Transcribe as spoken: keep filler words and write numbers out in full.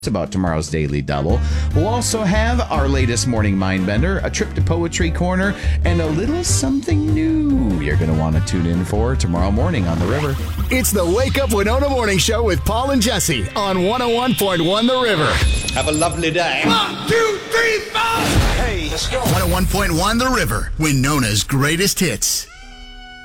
about tomorrow's Daily Double. We'll also have our latest morning Mindbender, a trip to Poetry Corner, and a little something new you're going to want to tune in for tomorrow morning on The River. It's the Wake Up Winona Morning Show with Paul and Jesse on one oh one point one The River. Have a lovely day. One, two, three, four. Hey, let's go. one oh one point one The River, Winona's greatest hits.